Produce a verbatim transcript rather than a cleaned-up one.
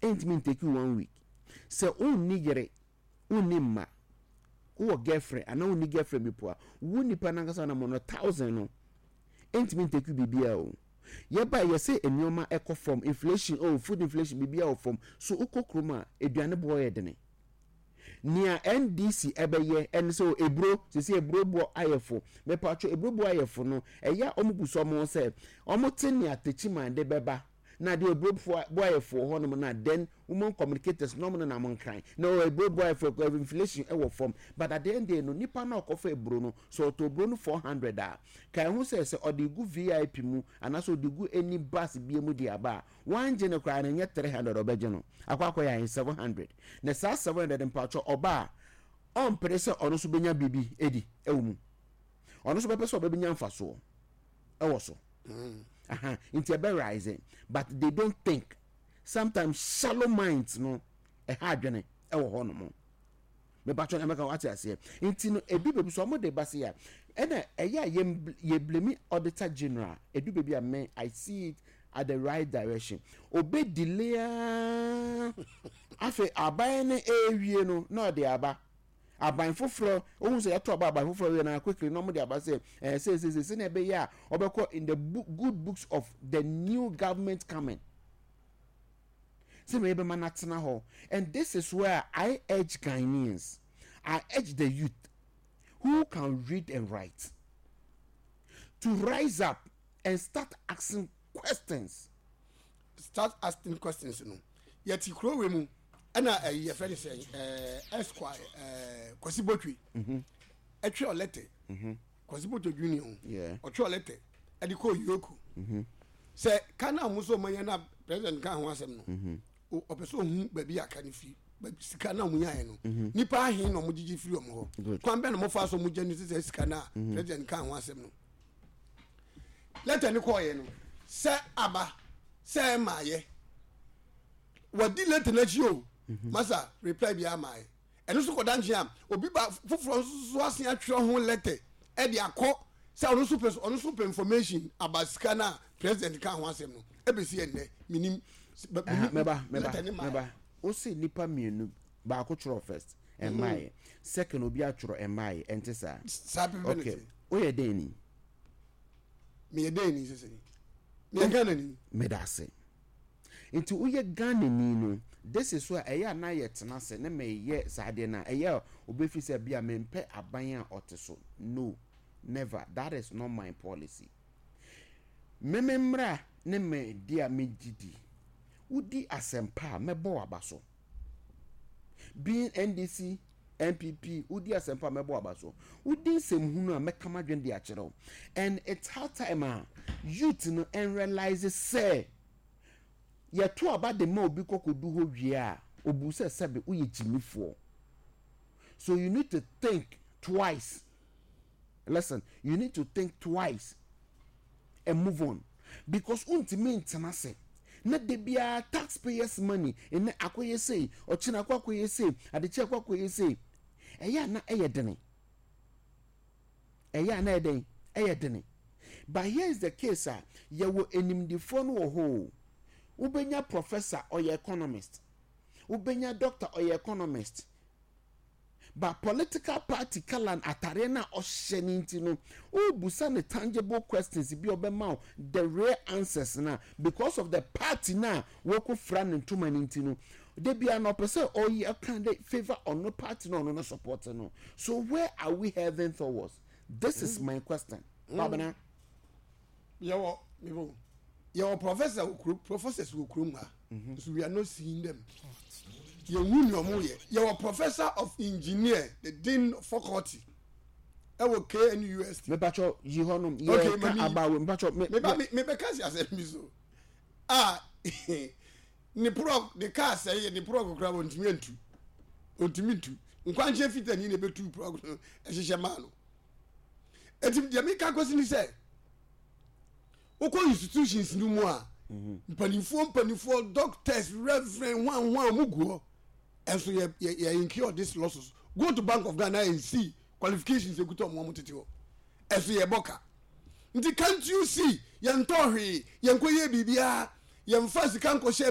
ain't mean take you one week. So un nigere unima who girlfriend and no girlfriend before wuni panangasa na mono thousand no ain't mean take you bibia o ye ba ye say enyoma eco from inflation oh food inflation bibia o from so ukokroma eduane boy edene nia N D C ebeye en so ebro se se ebro bo ayefo me pacho ebro bo ayefo no eya omubuso mo se omoteni atechima de beba na de ebro bo ayefo ho no na then women communicators no na mon kan no ebro bo ayefo inflation e wo form but at the end day no nipa na okofa ebro no so to ebro no four hundred a kan hu se se odigu V I P mu anaso odigu any bus bia mu dia ba one gene kwa na nye three hundred obeje no akwakọ ya seven hundred na sa seven hundred mpacho oba on pressure ono so benya bibi edi ewumu ono so bepe so benya mfaso ewo so mm. aha into be rising but they don't think sometimes shallow minds no e ha adwene ewo ho no mo me pacho na meka wati ase into no ebi bebi so mo de base ya ena eya ye blame auditor general edu bebi a me I see it at the right direction obe delay afi aban na ewie no na de aba aban foforo ohun say to aba aban foforo we na quickly no mo de aba say eh say say say na be ya obekọ in the book, good books of the new government coming say me be manatena ho and this is where I urge Ghanaians, I urge the youth who can read and write to rise up and start asking questions. Start asking questions no yet ikro we mu ana eh friend say eh esquire eh kwasibotwi mhm etwe olete mhm kwasibotwi junior yeah otwe olete ediko yoku mhm say kana muso manya na president kan ho asem no mhm opeso hu ba bi aka ni fi sika na munya ye no nipa ahin no mugigi firi om ho kwan be no mo fa so mugya ni say sika na president kan ho asem no leta ni ko ye no se aba se maye wadi leta na chi o masa reply bi amaye eno so kodanji am obi ba foforo so asen atwe ho letter e de akọ se ono super ono super information about sika na president kan ho asem no e be si enne minim meba meba meba o se nipa mienu ba ko chro first and my second obi atwro and my ente sa okay o ye den ni me ye den ni se se me Ghana ni me da se into o ye Ghana ni no this is why eya na ye tena se ne me ye sade na eya obefi se bia me mpe aban a oteso no never, that is not my policy me memra ne me dia me gidi udi asempa mebo abaso being N D C N P P udi asempa mebo abaso udi semhunu a mekama dwen de akere and it's how time a youth no and realize say ye to aba de ma obi kokodu ho wie a obu se sebe uye jimifo so you need to think twice. Listen, you need to think twice and move on because ultimately internase na de bia taxpayers money in akoye say or china kwakoye say adeche kwakoye say eya na eyedene eya na eden eyedene but here is the case ah ye wo enimdifo no ho ubenya professor or economist ubenya doctor or economist but political party kalan atarena or shenintino o busa ne tangible questions bi obema the real answers na because of the party na woko fran into manintino they be an opposite or you can favor or no party no no support no so where are we heading towards? This is my question. mm. Babana yo me your professor professors will krum mm-hmm. So we are not seeing them. You you're a professor of engineer, the dean of faculty. I will K N U S T. Me pacho jihonum. Okay, me about me pacho me me me because you said me so. Ah, ni pro the car say the pro grab on me ntu. Ontimi ntu. Nkwanche fita ni na betu pro ehihye ma no. Etim de me ka kwesi ni say. Oko institutions ni mu a. Mpanifo mpanifo doctors reverend one one muguo. And so you you incur these losses. Go to Bank of Ghana and see qualifications you go to mo mutitio. And so you boka. Nti can't you see? Yan tohi, yan koye bibia, yan fast kan ko